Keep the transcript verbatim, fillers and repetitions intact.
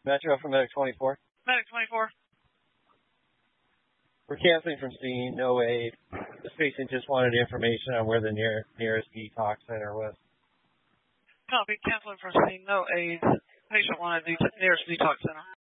Metro from Medic twenty-four. Medic twenty-four. We're canceling from scene, no aid. This patient just wanted information on where the near, nearest detox center was. Copy, canceling from scene, no aid. Patient wanted the nearest detox center.